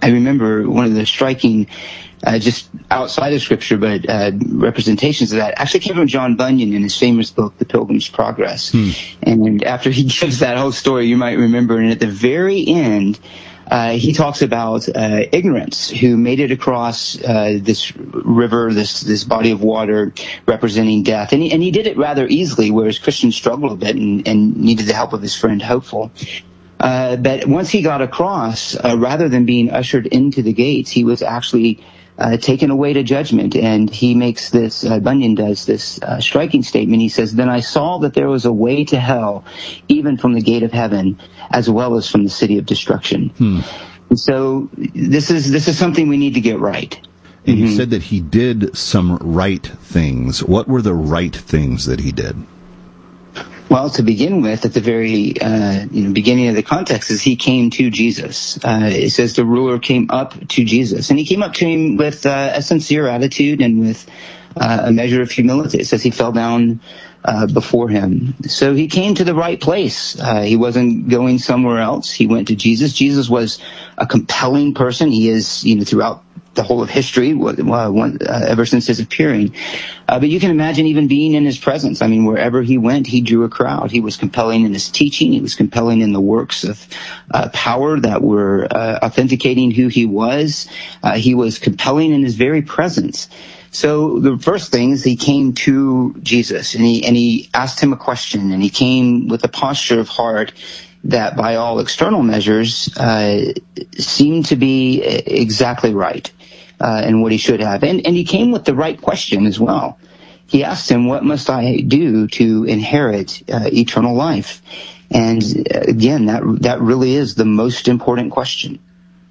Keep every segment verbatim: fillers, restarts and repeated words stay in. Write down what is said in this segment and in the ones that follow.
remember one of the striking, uh, just outside of Scripture, but uh, representations of that actually came from John Bunyan in his famous book, The Pilgrim's Progress. Hmm. And after he gives that whole story, you might remember, and at the very end, Uh, he talks about uh, ignorance who made it across uh, this river, this this body of water representing death. And he, and he did it rather easily, whereas Christian struggled a bit and, and needed the help of his friend Hopeful. Uh, but once he got across, uh, rather than being ushered into the gates, he was actually uh, taken away to judgment. And he makes this, uh, Bunyan does this uh, striking statement. He says, "Then I saw that there was a way to hell, even from the gate of heaven, as well as from the city of destruction." Hmm. And so this is this is something we need to get right. And mm-hmm. you said that he did some right things. What were the right things that he did? Well, to begin with, at the very uh, you know, beginning of the context, is he came to Jesus. Uh, it says the ruler came up to Jesus, and he came up to him with uh, a sincere attitude and with uh, a measure of humility. It says he fell down Uh, before him. So he came to the right place. Uh, he wasn't going somewhere else. He went to Jesus. Jesus was a compelling person. He is, you know, throughout the whole of history, uh, one, uh, ever since his appearing. Uh, but you can imagine even being in his presence. I mean, wherever he went, he drew a crowd. He was compelling in his teaching. He was compelling in the works of uh, power that were uh, authenticating who he was. Uh, he was compelling in his very presence. So the first thing is he came to Jesus, and he and he asked him a question, and he came with a posture of heart that by all external measures uh, seemed to be exactly right uh, in what he should have. And, and he came with the right question as well. He asked him, "What must I do to inherit uh, eternal life?" And again, that that really is the most important question.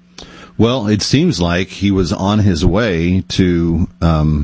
Well, it seems like he was on his way to um,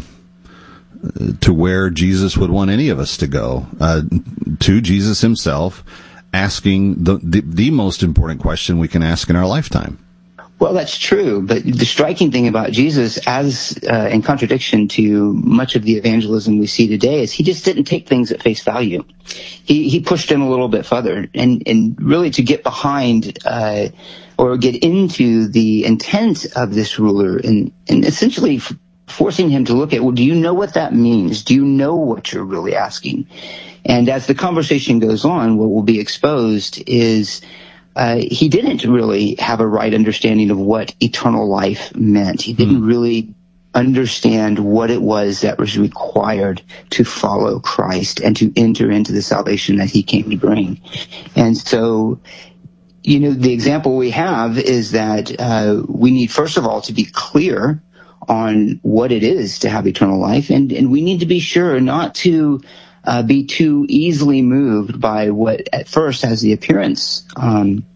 to where Jesus would want any of us to go, uh, to Jesus himself, asking the, the the most important question we can ask in our lifetime. Well, that's true, but the striking thing about Jesus, as uh, in contradiction to much of the evangelism we see today, is he just didn't take things at face value. He he pushed him a little bit further, and and really to get behind uh, or get into the intent of this ruler, and and essentially f- forcing him to look at, well, do you know what that means? Do you know what you're really asking? And as the conversation goes on, what will be exposed is Uh, he didn't really have a right understanding of what eternal life meant. He didn't mm. really understand what it was that was required to follow Christ and to enter into the salvation that he came to bring. And so, you know, the example we have is that uh, we need, first of all, to be clear on what it is to have eternal life, and, and we need to be sure not to Uh, be too easily moved by what at first has the appearance um,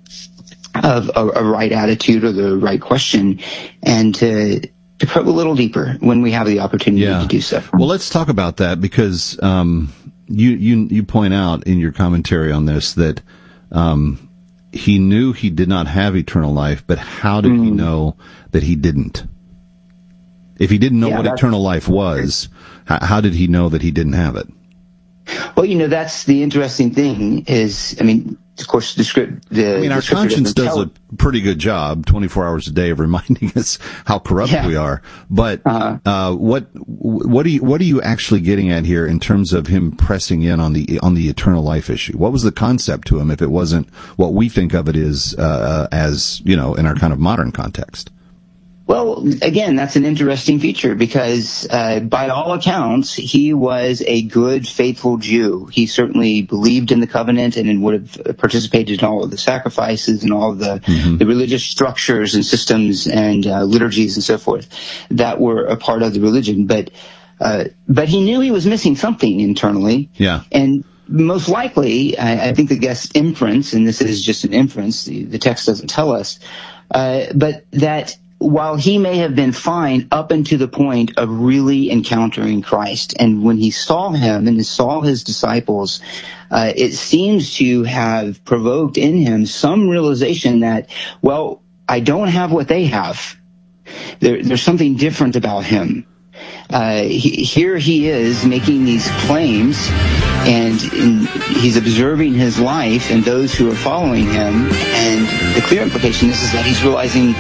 of a, a right attitude or the right question, and to to probe a little deeper when we have the opportunity yeah. to do so. Well, let's talk about that, because um, you you you point out in your commentary on this that um, he knew he did not have eternal life, but how did mm. he know that he didn't? If he didn't know yeah, what eternal life was, how, how did he know that he didn't have it? Well, you know, that's the interesting thing is, I mean, of course, the script... The, I mean, our conscience does a pretty good job, twenty-four hours a day, of reminding us how corrupt yeah. we are. But uh-huh. uh, what what are you what are you actually getting at here in terms of him pressing in on the on the eternal life issue? What was the concept to him if it wasn't what we think of it as, uh, as you know, in our kind of modern context? Well, again, that's an interesting feature because uh, by all accounts, he was a good, faithful Jew. He certainly believed in the covenant and would have participated in all of the sacrifices and all of the, mm-hmm. the religious structures and systems and uh, liturgies and so forth that were a part of the religion. But uh, but he knew he was missing something internally. Yeah. And most likely, I, I think the guest inference, and this is just an inference, the, the text doesn't tell us, uh, but that while he may have been fine up until the point of really encountering Christ, and when he saw him and saw his disciples, uh, it seems to have provoked in him some realization that, well, I don't have what they have. There, there's something different about him. Uh, he, here he is making these claims, and in, he's observing his life and those who are following him, and the clear implication is, is that he's realizing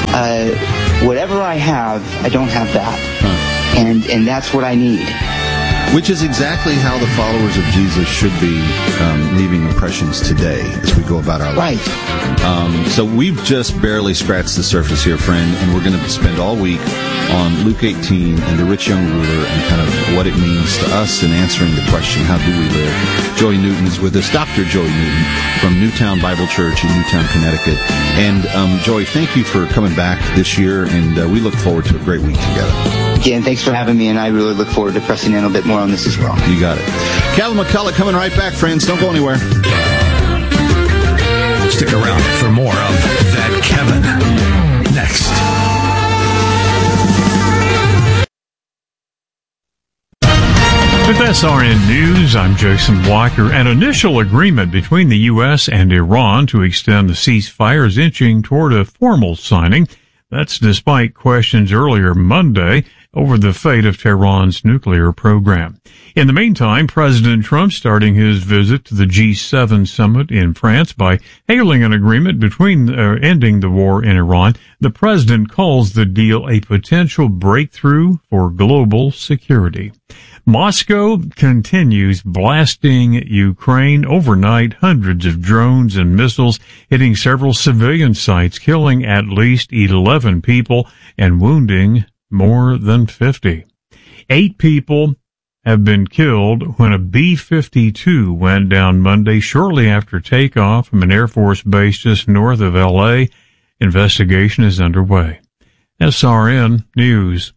uh, whatever I have, I don't have that. Huh. And, and that's what I need. Which is exactly how the followers of Jesus should be um, leaving impressions today as we go about our life. Right. Um, so we've just barely scratched the surface here, friend, and we're going to spend all week on Luke eighteen and the rich young ruler and kind of what it means to us and answering the question, how do we live? Joey Newton is with us, Doctor Joey Newton from Newtown Bible Church in Newtown, Connecticut. And um, Joey, thank you for coming back this year, and uh, we look forward to a great week together. Again, thanks for having me, and I really look forward to pressing in a bit more on this as well. You got it. Kevin McCullough coming right back, friends. Don't go anywhere. Stick around for more of That Kevin next. With S R N News, I'm Jason Blacker. An initial agreement between the U S and Iran to extend the ceasefire is inching toward a formal signing. That's despite questions earlier Monday over the fate of Tehran's nuclear program. In the meantime, President Trump starting his visit to the G seven summit in France by hailing an agreement between uh, ending the war in Iran. The president calls the deal a potential breakthrough for global security. Moscow continues blasting Ukraine overnight, hundreds of drones and missiles hitting several civilian sites, killing at least eleven people and wounding more than fifty. Eight people have been killed when a B fifty-two went down Monday shortly after takeoff from an Air Force base just north of L A. Investigation is underway. S R N News.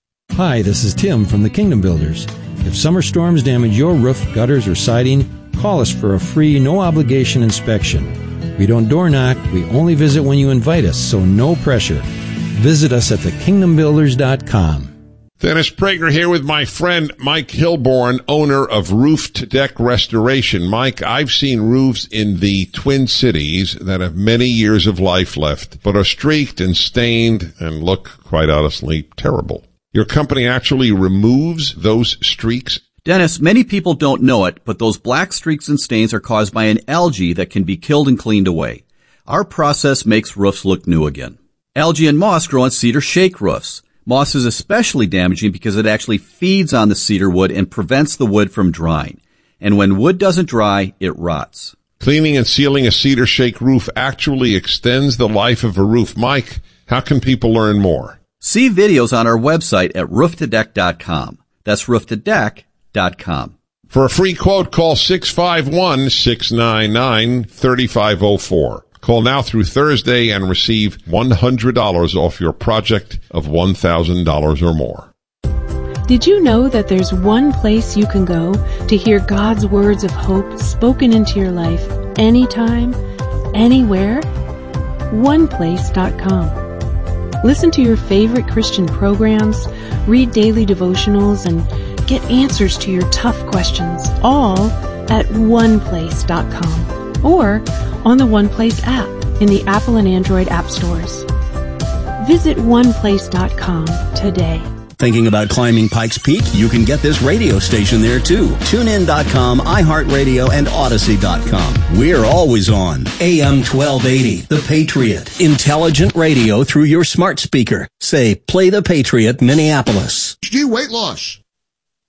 Hi, this is Tim from the Kingdom Builders. If summer storms damage your roof, gutters, or siding, call us for a free, no-obligation inspection. We don't door knock, we only visit when you invite us, so no pressure. Visit us at the kingdom builders dot com. Dennis Prager here with my friend Mike Hilborn, owner of Roof to Deck Restoration. Mike, I've seen roofs in the Twin Cities that have many years of life left, but are streaked and stained and look, quite honestly, terrible. Your company actually removes those streaks? Dennis, many people don't know it, but those black streaks and stains are caused by an algae that can be killed and cleaned away. Our process makes roofs look new again. Algae and moss grow on cedar shake roofs. Moss is especially damaging because it actually feeds on the cedar wood and prevents the wood from drying. And when wood doesn't dry, it rots. Cleaning and sealing a cedar shake roof actually extends the life of a roof. Mike, how can people learn more? See videos on our website at roof to deck dot com. That's roof to deck dot com. For a free quote, call six five one, six nine nine, three five zero four. Call now through Thursday and receive one hundred dollars off your project of one thousand dollars or more. Did you know that there's one place you can go to hear God's words of hope spoken into your life anytime, anywhere? one place dot com. Listen to your favorite Christian programs, read daily devotionals, and get answers to your tough questions, all at one place dot com or on the OnePlace app in the Apple and Android app stores. Visit one place dot com today. Thinking about climbing Pikes Peak? You can get this radio station there too. tune in dot com, iHeartRadio, and Odyssey dot com. We're always on. A M twelve eighty, The Patriot. Intelligent radio through your smart speaker. Say, play The Patriot, Minneapolis. Do weight loss.